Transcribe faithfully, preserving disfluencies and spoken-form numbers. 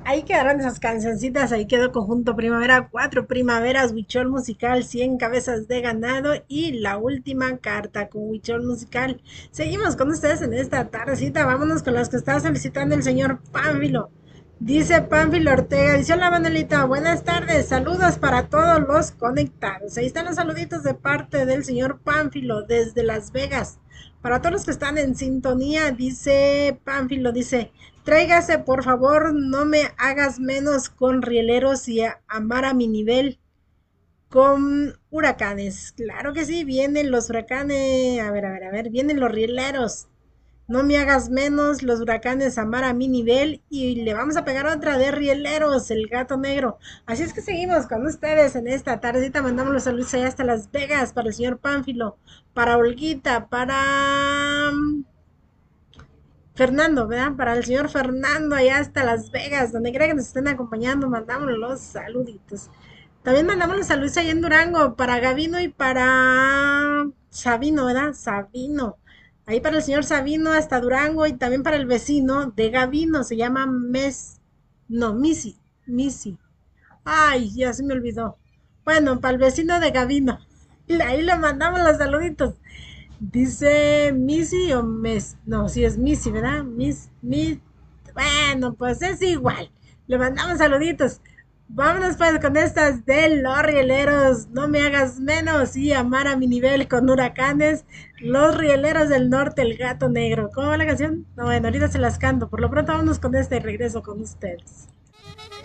Ahí quedaron esas cancioncitas, ahí quedó Conjunto Primavera, Cuatro Primaveras, Huichol Musical, Cien Cabezas de Ganado y La Última Carta con Huichol Musical. Seguimos con ustedes en esta tardecita, vámonos con las que está solicitando el señor Pánfilo. Dice Pánfilo Ortega, dice hola Manuelita, buenas tardes, saludos para todos los conectados. Ahí están los saluditos de parte del señor Pánfilo desde Las Vegas. Para todos los que están en sintonía, dice Pánfilo, dice, tráigase por favor, no me hagas menos con rieleros y a- amar a mi nivel con huracanes. Claro que sí, vienen los huracanes, a ver, a ver, a ver, vienen los rieleros. No me hagas menos, los huracanes amar a mi nivel y le vamos a pegar otra de rieleros, el gato negro. Así es que seguimos con ustedes en esta tardecita. Mandamos los saludos allá hasta Las Vegas para el señor Pánfilo, para Olguita, para mm, Fernando, ¿verdad? Para el señor Fernando allá hasta Las Vegas, donde quiera que nos estén acompañando, mandamos los saluditos. También mandamos los saludos allá en Durango para Gavino y para Sabino, ¿verdad? Sabino. Ahí para el señor Sabino hasta Durango y también para el vecino de Gavino, se llama Mes, no, Misi, Misi. Ay, ya se me olvidó. Bueno, para el vecino de Gavino. Ahí le mandamos los saluditos. Dice Missy o Mes. No, sí es Missy, ¿verdad? Miss, Miss. Bueno, pues es igual. Le mandamos saluditos. Vámonos pues con estas de los rieleros. No me hagas menos y amar a mi nivel con huracanes. Los rieleros del norte, el gato negro. ¿Cómo va la canción? No, bueno, ahorita se las canto. Por lo pronto vámonos con este y regreso con ustedes.